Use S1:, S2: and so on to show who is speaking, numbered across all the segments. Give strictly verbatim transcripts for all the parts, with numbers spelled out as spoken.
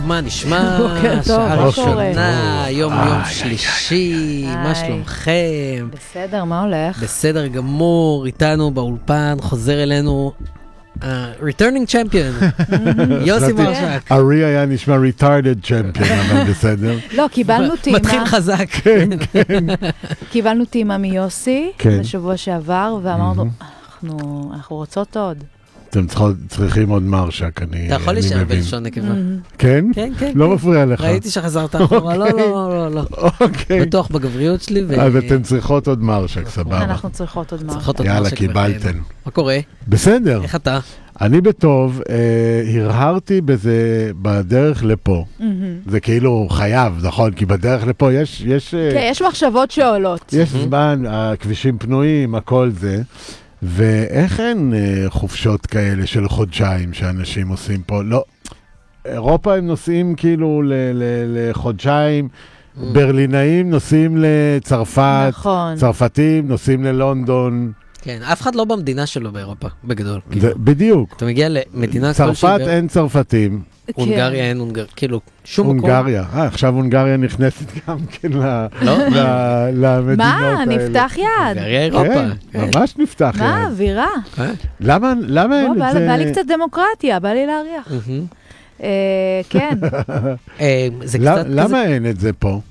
S1: טוב, מה נשמע?
S2: בוקר טוב,
S1: שעה
S2: מה
S1: ראשונה, יום יום שלישי, מה שלומכם?
S2: בסדר, מה הולך?
S1: בסדר גמור, איתנו באולפן, חוזר אלינו returning champion, יוסי מרשק.
S3: ארי היה נשמע retarded champion, אבל בסדר.
S2: לא, קיבלנו טעימה.
S1: מתחיל חזק.
S3: כן, כן.
S2: קיבלנו טעימה מיוסי,
S3: כן.
S2: בשבוע שעבר, ואמרנו, אנחנו אנחנו רוצות עוד.
S3: אתם צריכים עוד מרשק, אני
S1: אתה יכול להישאר
S3: מבין.
S1: בלשון נקבה.
S3: כן?
S1: כן, כן.
S3: לא מפריע לך.
S1: ראיתי שחזרת אחורה, לא, לא, לא, לא.
S3: אוקיי.
S1: בטוח בגבריות שלי.
S3: אז אתם צריכות עוד מרשק, סבבה.
S2: אנחנו צריכות עוד
S1: צריכות
S2: משהו.
S1: עוד
S3: יאללה,
S1: מרשק
S3: קיבלתם.
S1: בחיינו. מה קורה?
S3: בסדר.
S1: איך אתה?
S3: אני בטוב, אה, הרהרתי בזה בדרך לפה. זה כאילו חייב, נכון? כי בדרך לפה יש... יש אה,
S2: כן, יש מחשבות שעולות.
S3: יש זמן, הכבישים פנויים, הכל זה. ואיך אין אה, חופשות כאלה של חודשיים שאנשים עושים פה? לא. אירופה הם נוסעים כאילו ל- ל- לחודשיים, ברלינאים נוסעים לצרפת,
S2: נכון.
S3: צרפתים נוסעים ללונדון.
S1: כן, אף אחד לא במדינה שלו באירופה, בגדול.
S3: זה, בדיוק.
S1: אתה מגיע למדינה
S3: צרפת אין צרפתים.
S1: הונגריה אין הונגריה, כאילו, שום מקום.
S3: הונגריה. אה, עכשיו הונגריה נכנסת גם כן ל-
S1: לא?
S3: ל- למדינות
S2: מה?
S3: האלה.
S2: נפתח יד.
S1: הונגריה אירופה.
S3: כן, ממש נפתח
S2: מה?
S3: יד.
S2: אווירה.
S1: כן.
S3: למה למה אין
S2: בוא, בא
S3: את זה?
S2: בא לי קצת דמוקרטיה, בא לי להריח.
S1: מהמם.
S2: אה, כן.
S1: אה, זה
S3: למה-
S1: קצת כזה...
S3: למה אין את זה פה?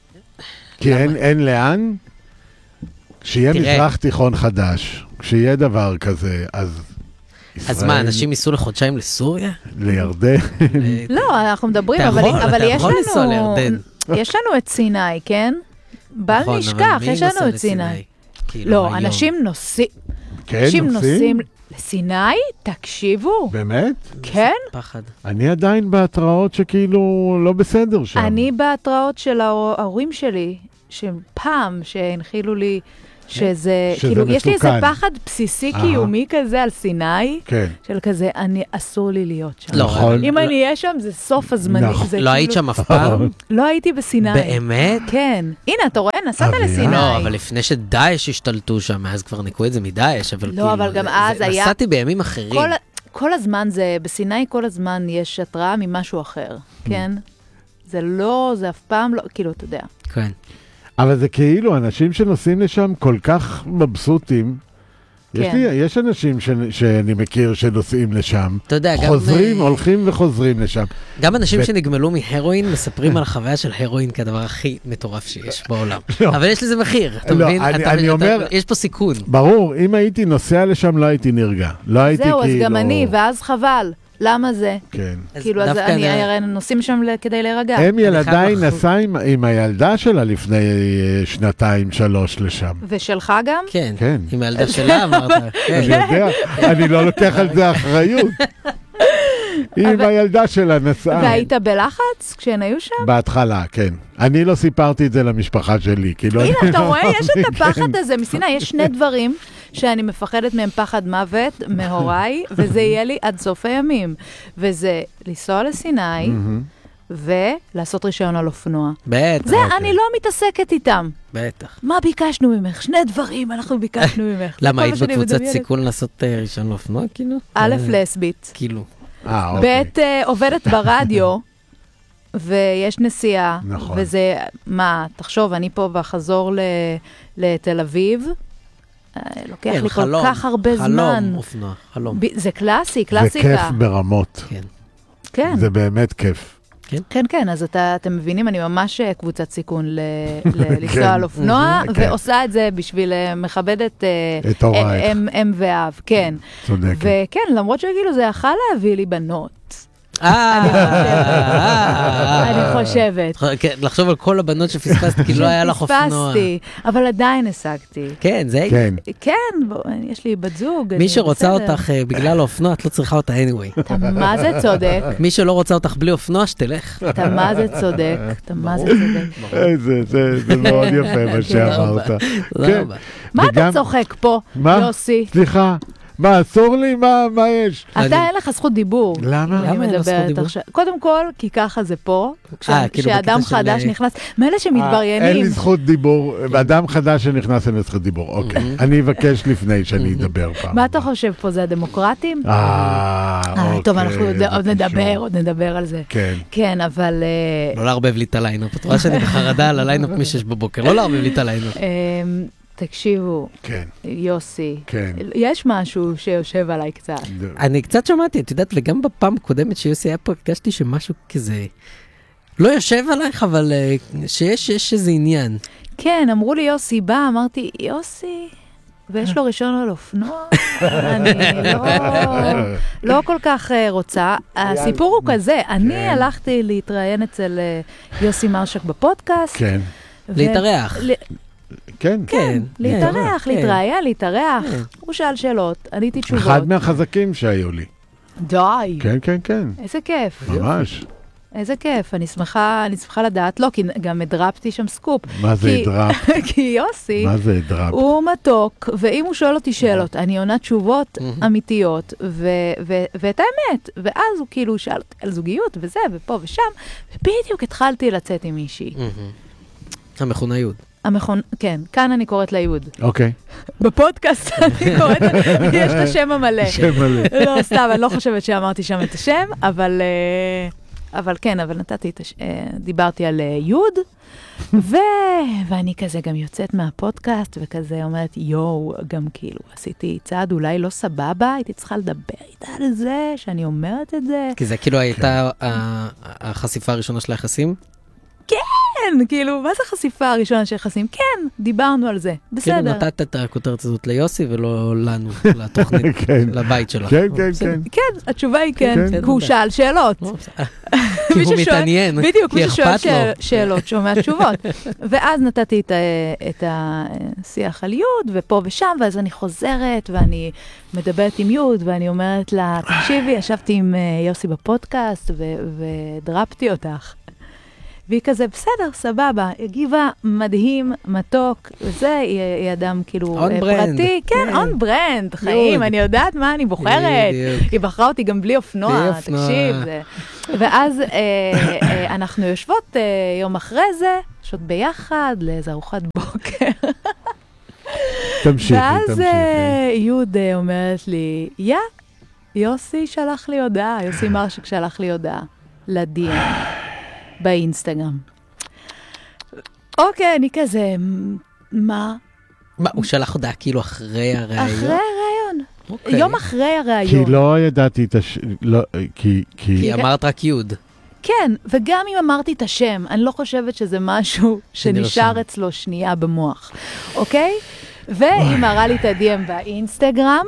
S3: כי
S1: למה?
S3: אין, אין לאן? כשיהיה
S1: תראה.
S3: מזרח תיכון חדש, כשיהיה דבר כזה, אז
S1: אז מה, אנשים ייסעו לחודשיים לסוריה?
S3: לירדן?
S2: לא, אנחנו מדברים,
S1: אתה
S2: אבל
S1: יכול,
S2: אבל
S1: אתה
S2: יש
S1: יכול לנסוע
S2: לנו...
S1: לירדן.
S2: יש לנו את סיני, כן? בל
S1: נכון, אבל
S2: נשכח,
S1: מי
S2: יש
S1: נוסע
S2: לנו את
S1: לסיני?
S2: סיני.
S1: כאילו,
S2: לא,
S1: היום.
S2: אנשים נוסעים...
S3: כן,
S2: אנשים
S3: נוסעים?
S2: נוסעים לסיני? תקשיבו.
S3: באמת?
S2: כן?
S1: פחד.
S3: אני עדיין בהתראות שכאילו לא בסדר שם.
S2: אני בהתראות של ההור- ההורים שלי, שפעם שהנחילו לי שזה,
S3: שזה
S2: כאילו, יש לי איזה
S3: מסוכן.
S2: פחד בסיסי
S3: אהה.
S2: קיומי כזה על סיני,
S3: כן.
S2: של כזה, אני, אסור לי להיות שם.
S1: לא,
S3: נכון.
S2: אם אני אהיה שם, זה סוף הזמני.
S3: נכון.
S2: זה
S1: לא היית
S2: כאילו-
S1: שם אף פעם?
S2: לא הייתי בסיני.
S1: באמת?
S2: כן. הנה, אתה רואה, נסעת
S3: אביה.
S2: לסיני.
S1: לא, אבל לפני שדאעש השתלטו שם, אז כבר ניקו את זה מדאעש, אבל
S2: לא,
S1: כאילו...
S2: אבל גם
S1: זה-
S2: אז
S1: זה-
S2: היה-
S1: נסעתי בימים אחרים.
S2: כל, כל הזמן זה, בסיני כל הזמן יש התראה ממשהו אחר, כן? זה לא, זה אף פעם לא, כאילו, אתה יודע.
S1: כן.
S3: אבל זה כאילו, אנשים שנוסעים לשם כל כך מבסוטים. יש,
S2: כן.
S3: לי, יש אנשים ש, שאני מכיר שנוסעים לשם.
S1: אתה יודע, גם...
S3: חוזרים,
S1: אה,
S3: הולכים וחוזרים לשם.
S1: גם אנשים
S3: ו-
S1: שנגמלו מהרואין מספרים על החוויה של הרואין כדבר הכי מטורף שיש בעולם.
S3: לא.
S1: אבל יש לזה מחיר, אתה
S3: לא,
S1: מבין?
S3: אני-
S1: אתה-
S3: אני
S1: אתה-
S3: אומר-
S1: יש פה סיכון.
S3: ברור, אם הייתי נוסע לשם לא הייתי נרגע. לא הייתי
S2: זהו, אז
S3: כאילו...
S2: גם אני, ואז חבל. למה זה?
S3: כן.
S1: אז
S2: כאילו, אז
S1: דווקא
S2: אני, הרי נוסעים שם ל- כדי להירגע.
S3: אם ילדיי
S1: חייב
S3: נסעה עם, עם הילדה שלה לפני אה, שנתיים, שלוש לשם.
S2: ושלך גם?
S1: כן,
S3: כן.
S1: עם הילדה שלה אמרת. כן.
S3: אני יודע, אני לא לוקח על זה אחריות. עם
S2: אבל-
S3: הילדה שלה נסעה.
S2: והיית בלחץ כשהן היו שם?
S3: בהתחלה, כן. אני לא סיפרתי את זה למשפחה שלי, כי לא...
S2: הנה, אתה רואה, יש את הפחד הזה מסיני, יש שני דברים שאני מפחדת מהם פחד מוות מהוריי, וזה יהיה לי עד סוף הימים. וזה לנסוע לסיני, ולעשות רישיון על אופנוע.
S1: בטח,
S2: זה, אני לא מתעסקת איתם.
S1: בטח.
S2: מה ביקשנו ממך? שני דברים אנחנו ביקשנו ממך.
S1: למה,
S2: כל
S1: היית
S2: מה שאני
S1: בקבוצת
S2: מדמיינת.
S1: סיכון לעשות אה, רישיון לאופנוע, כאילו?
S2: א',
S1: אה,
S2: לסבית.
S1: כאילו.
S3: אה, אוקיי.
S2: ב', אה, עובדת ברדיו, ויש נסיעה.
S3: נכון.
S2: וזה, מה, תחשוב, אני פה בחזור ל- לתל אביב, אה, לוקח
S1: כן,
S2: לי כל
S1: חלום,
S2: כך הרבה זמן.
S1: חלום, אופנוע, חלום.
S2: ב- זה קלאסי,
S3: זה
S2: קלאסיקה.
S3: כיף ברמות.
S1: כן.
S2: כן,
S3: זה באמת כיף.
S2: כן, כן, אז אתה, אתם מבינים, אני ממש אה, קבוצת סיכון ל- ל- לנסוע
S3: כן.
S2: על אופנוע,
S3: כן.
S2: ועושה את זה בשביל אה, מכבדת אה,
S3: את הורייך.
S2: אה, אם אם ואב, כן.
S3: צודקת.
S2: וכן, למרות שכאילו זה יכל להביא לי בנות.
S1: אה,
S2: אני חושבת.
S1: כן, לחשוב על כל הבנות שפספסת, כי לא היה לך אופנוע.
S2: פספסתי, אבל עדיין השגתי.
S1: כן, זה...
S3: כן.
S2: כן, בוא, יש לי בת זוג.
S1: מי
S2: אני
S1: שרוצה
S2: בסדר.
S1: אותך אה, בגלל האופנוע, את לא צריכה אותה anyway.
S2: אתה מה זה צודק?
S1: מי שלא רוצה אותך בלי אופנוע, שתלך.
S2: אתה מה זה צודק? אתה מה זה צודק?
S3: אה, זה- זה זה מאוד יפה מה שאמרת.
S1: תודה
S3: כן.
S1: רבה.
S2: מה אתה
S3: וגם-
S2: צוחק פה,
S3: מה?
S2: יוסי?
S3: סליחה, מה, אסור לי? מה, מה יש?
S2: אתה אין לך זכות דיבור.
S3: למה?
S1: למה אין לו זכות דיבור?
S2: קודם כל, כי ככה זה פה,
S1: אה, כאילו
S2: כשאדם
S1: בקטע של-
S2: חדש נכנס, מאלה
S3: אין
S2: שמתבריינים.
S3: לי זכות דיבור, אדם חדש שנכנס אין לי זכות דיבור. אוקיי, אני אבקש לפני שאני אדבר פעם.
S2: מה אתה חושב פה, זה הדמוקרטים?
S3: אה,
S2: אה,
S3: אוקיי.
S2: טוב, אנחנו עוד-
S3: זה
S2: עוד
S3: קשור.
S2: נדבר, עוד נדבר על זה.
S3: כן.
S2: כן, אבל... אה,
S1: לא לערבב לי את הליינאפ. את רואה שאני בחרדה על הליינאפ משש בבוקר. לא לערבב לי את הליינאפ.
S2: אמ, תקשיבו,
S3: כן,
S2: יוסי,
S3: כן.
S2: יש משהו שיושב עליי קצת.
S1: אני קצת שמעתי, את יודעת, וגם בפעם הקודמת שיוסי היה פה, הרגשתי שמשהו כזה לא יושב עלייך, אבל אה, שיש יש איזה עניין.
S2: כן, אמרו לי יוסי בא, אמרתי, יוסי, ויש לו ראשון על אופנוע? אני לא, לא כל כך אה, רוצה. הסיפור הוא כזה, אני הלכתי להתראיין אצל אה, יוסי מרשק בפודקאסט.
S3: כן,
S2: ו-
S1: להתארח.
S2: ל-
S3: כן.
S1: כן.
S2: להתארח,
S1: כן.
S2: להתראיין, להתארח.
S1: כן.
S2: הוא שאל שאלות, עניתי תשובות.
S3: אחד מהחזקים שהיו לי.
S2: די,
S3: כן, כן, כן.
S2: איזה כיף.
S3: ממש.
S2: איזה כיף, אני שמחה, אני שמחה לדעת, לא, כי גם הדרפתי שם סקופ.
S3: מה זה
S2: כי-
S3: הדרפ?
S2: כי יוסי,
S3: מה זה הדרפ?
S2: הוא מתוק, ואם הוא שואל אותי שאלות, אני עונה תשובות אמיתיות, ו- ו- ואת האמת, ואז הוא כאילו שאל אותי על זוגיות וזה, ופה ושם, ובדיוק התחלתי לצאת עם מישהי.
S1: המכונה יוד.
S2: המכון, כן, כאן אני קוראת לה יוד.
S3: אוקיי.
S2: בפודקאסט אני קוראת לה, יש את השם המלא.
S3: שם מלא.
S2: לא, סתם, אני לא חושבת שאמרתי שם את השם, אבל, אה, אבל כן, אבל נתתי את הש... אה, דיברתי על אה, יוד, ו... ואני כזה גם יוצאת מהפודקאסט, וכזה אומרת, יואו, גם כאילו, עשיתי צעד אולי לא סבבה, הייתי צריכה לדבר איתה על זה, שאני אומרת את זה.
S1: כי זה כאילו הייתה ה- החשיפה הראשונה של היחסים?
S2: כן, כאילו, מה זה החשיפה הראשונה של יחסים? כן, דיברנו על זה,
S1: כאילו
S2: בסדר.
S1: נתת את הכותרת הזאת ליוסי ולא לנו, לתוכנית,
S3: כן.
S1: לבית שלך.
S3: כן, כן,
S1: בסדר.
S3: כן.
S2: כן, התשובה היא כן,
S3: כן.
S2: כי הוא שאל שאלות.
S1: לא, בסדר. כי
S2: מי
S1: הוא
S2: ששואל-
S1: מתעניין,
S2: בדיוק,
S1: כי
S2: מי ששואל
S1: אכפת לו.
S2: שאל- שאלות, שומע תשובות. ואז נתתי את ה- את השיח על יוד, ופה ושם, ואז אני חוזרת, ואני מדברת עם יוד, ואני אומרת לה, תקשיבי, ישבתי עם אה, יוסי בפודקאסט, ו- ודרפתי אותך. והיא כזה, בסדר, סבבה, הגיבה מדהים, מתוק, וזה, היא, היא אדם כאילו
S1: On
S2: אה,
S1: brand.
S2: פרטי, כן,
S1: כן.
S2: און ברנד, חיים,
S1: יוד.
S2: אני יודעת מה אני בוחרת.
S1: בדיוק.
S2: היא בחרה אותי גם בלי אופנוע,
S1: בלי אופנוע.
S2: תקשיב. זה... ואז אה, אה, אנחנו יושבות אה, יום אחרי זה, יושבות ביחד לאיזה ארוחת בוקר.
S3: תמשיכי,
S2: ואז
S3: תמשיכי.
S2: אה, יוד אה, אומרת לי, יא, יוסי שלח לי הודעה, יוסי מרשק שלח לי הודעה, ל-די אם, באינסטגרם. אוקיי, אני כזה, "מ- מה?
S1: מה, הוא שלח הודעה כאילו אחרי הראיון?
S2: אחרי הראיון.
S1: אוקיי.
S2: יום אחרי
S3: כי
S2: הראיון.
S3: לא ידעתי את הש... לא, כי... כי...
S1: כי אמרת רק יוד.
S2: כן, וגם אם אמרתי את השם, אני לא חושבת שזה משהו שנשאר
S1: שנרשם.
S2: אצלו שנייה במוח, אוקיי? והיא מראה לי את ה-די אם באינסטגרם,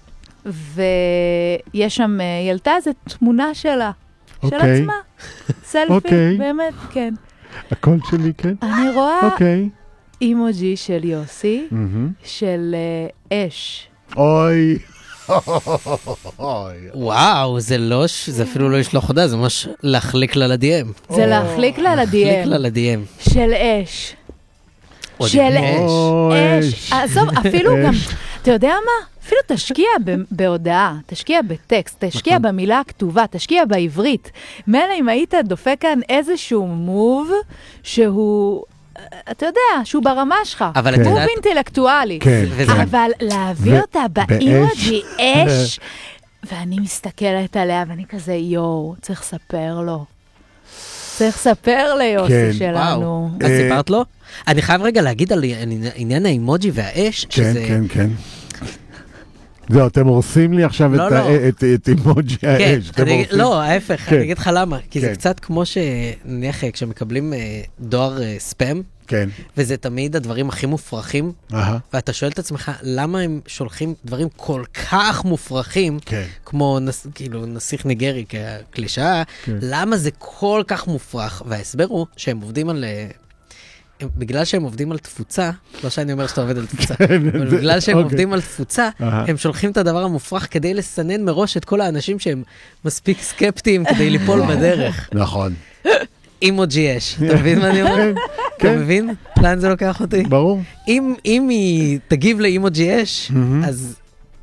S2: ויש שם, אה, היא העלתה איזו תמונה שלה, של
S3: אוקיי.
S2: עצמה. סלפי,
S3: אוקיי.
S2: באמת, כן.
S3: הקול שלי, כן?
S2: אני רואה
S3: אוקיי.
S2: אימוג'י של יוסי,
S3: מהמם.
S2: של אה, אש.
S3: אוי. אוי.
S1: וואו, זה לא, ש- זה אפילו לא לשלוח הודעה, זה ממש להחליק לה ל-די אם.
S2: זה להחליק לה ל-די
S1: להחליק
S2: אם.
S1: לה ל-די אם.
S2: של אש.
S1: עוד
S2: של
S1: עם אש.
S3: או,
S2: אש.
S3: אש.
S2: עזוב, אפילו גם,
S3: אש.
S2: אתה יודע מה? אפילו תשקיע ב- בהודעה, תשקיע בטקסט, תשקיע
S1: נכון.
S2: במילה הכתובה, תשקיע בעברית. מילא אם היית דופק כאן איזשהו מוב שהוא, אתה יודע, שהוא ברמה שלך.
S1: אבל את
S3: כן.
S2: מוב
S1: יודעת,
S2: אינטלקטואלי.
S3: כן.
S1: וזה-
S2: אבל להביא
S3: ו-
S2: אותה
S3: באש.
S2: באימוג'י אש, ואני מסתכלת עליה ואני כזה, יואו, צריך לספר לו. צריך לספר ליוסי
S3: כן.
S2: שלנו.
S1: אז
S3: אה,
S1: סיפרת לו? אני חייב רגע להגיד על עניין האימוג'י והאש,
S3: כן,
S1: שזה...
S3: כן, כן. זהו, אתם הורסים לי עכשיו
S1: לא,
S3: את
S1: לא.
S3: ה- את את אימוג'י
S1: כן,
S3: האש. אתם
S1: אני-
S3: הורסים-
S1: לא, ההפך,
S3: כן.
S1: אני אגיד לך למה. כי זה
S3: כן.
S1: קצת כמו שנניח כשמקבלים אה, דואר אה, ספאם,
S3: כן.
S1: וזה תמיד הדברים הכי מופרכים,
S3: אהה.
S1: ואתה שואל את עצמך, למה הם שולחים דברים כל כך מופרכים,
S3: כן.
S1: כמו נס, כאילו נסיך ניגרי כקלישאה,
S3: כן.
S1: למה זה כל כך מופרך? וההסבר הוא שהם עובדים על... אה, הם, בגלל שהם עובדים על תפוצה, לא שאני אומר שאתה עובד על תפוצה, אבל
S3: זה-
S1: בגלל שהם
S3: אוקיי.
S1: עובדים על תפוצה,
S3: אהה.
S1: הם שולחים את הדבר המופרך כדי לסנן מראש את כל האנשים שהם מספיק סקפטיים כדי ליפול בדרך.
S3: נכון.
S1: אימוג'י אש, אתה מבין מה אני אומר?
S3: כן,
S1: אתה
S3: כן.
S1: מבין לאן זה לוקח אותי?
S3: ברור.
S1: אם אם היא תגיב לאימוג'י אש,
S3: מהמם.
S1: אז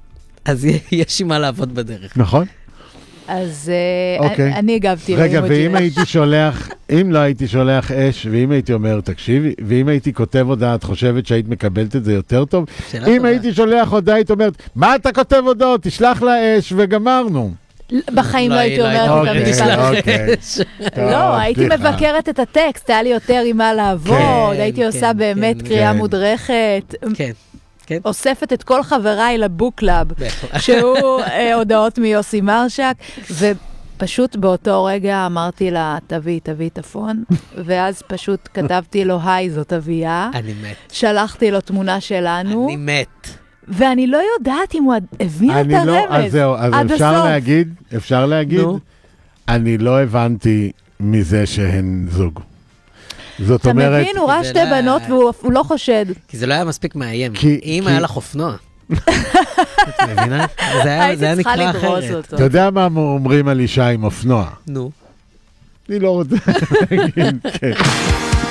S1: אז יש עם מה לעבוד בדרך.
S3: נכון?
S2: אז
S3: אוקיי.
S2: אני הגבתי.
S3: רגע, ואם הייתי שולח, אם לא הייתי שולח אש, ואם הייתי אומר, תקשיבי, ואם הייתי כותב הודעה, את חושבת שהיית מקבלת את זה יותר טוב? אם הייתי שולח הודעה, היית אומרת, מה אתה כותב הודעות? תשלח לה אש וגמרנו.
S2: בחיים לא הייתי אומרת את
S3: המשפט.
S2: לא, הייתי מבקרת את הטקסט, היה לי יותר עם מה לעבוד, הייתי עושה באמת קריאה מודרכת.
S1: כן.
S2: אוספת את כל חבריי לבוקלאב, שהוא הודעות מיוסי מרשק, ופשוט באותו רגע אמרתי לה, תביא, תביא את הפון, ואז פשוט כתבתי לו, היי, זאת אביה.
S1: אני מת.
S2: שלחתי לו תמונה שלנו.
S1: אני מת.
S2: ואני לא יודעת אם הוא הבין את הרמז.
S3: לא, אז זהו, אז אפשר להגיד, אפשר להגיד, אני לא הבנתי מזה שהן זוג. זאת אומרת...
S2: אתה מבין, הוא ראה שתי בנות והוא לא חושד.
S1: כי זה לא היה מספיק מאיים. אם היה לך אופנוע. את מבינה? זה היה נקרא אחרת.
S3: אתה יודע מה אומרים על אישה עם אופנוע?
S1: נו.
S3: אני לא רוצה להגיד, כן.